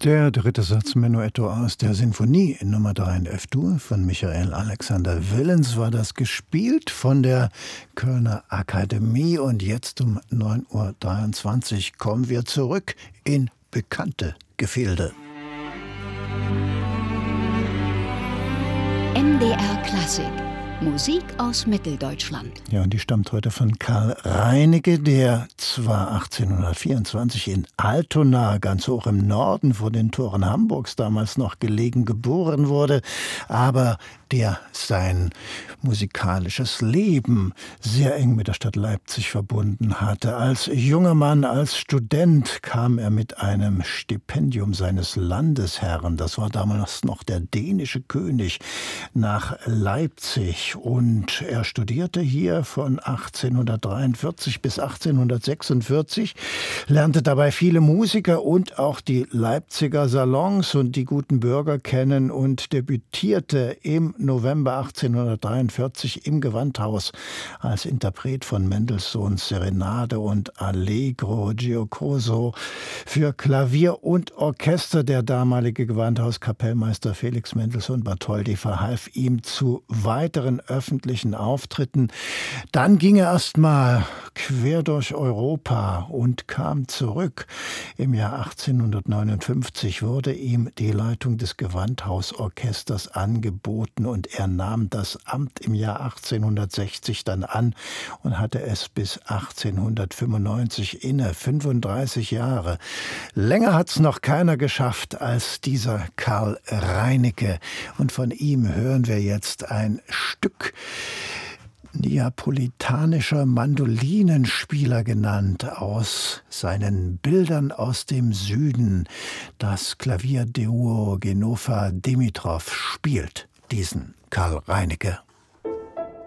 Der dritte Satz Menuetto aus der Sinfonie in Nummer 3 in F-Dur von Michael Alexander Willens war das, gespielt von der Kölner Akademie. Und jetzt um 9:23 Uhr kommen wir zurück in bekannte Gefilde. MDR Klassik. Musik aus Mitteldeutschland. Ja, und die stammt heute von Karl Reinicke, der zwar 1824 in Altona, ganz hoch im Norden vor den Toren Hamburgs damals noch gelegen, geboren wurde, aber der sein musikalisches Leben sehr eng mit der Stadt Leipzig verbunden hatte. Als junger Mann, als Student kam er mit einem Stipendium seines Landesherrn, das war damals noch der dänische König, nach Leipzig, und er studierte hier von 1843 bis 1846, lernte dabei viele Musiker und auch die Leipziger Salons und die guten Bürger kennen und debütierte im November 1843 im Gewandhaus als Interpret von Mendelssohns Serenade und Allegro Giocoso für Klavier und Orchester. Der damalige Gewandhauskapellmeister Felix Mendelssohn Bartholdy verhalf ihm zu weiteren öffentlichen Auftritten. Dann ging er erstmal quer durch Europa und kam zurück. Im Jahr 1859 wurde ihm die Leitung des Gewandhausorchesters angeboten und er nahm das Amt im Jahr 1860 dann an und hatte es bis 1895 inne, 35 Jahre. Länger hat's noch keiner geschafft als dieser Karl Reinicke. Und von ihm hören wir jetzt ein Stück, neapolitanischer Mandolinenspieler genannt, aus seinen Bildern aus dem Süden. Das Klavierduo Genofa Dimitrov spielt diesen Karl Reinicke.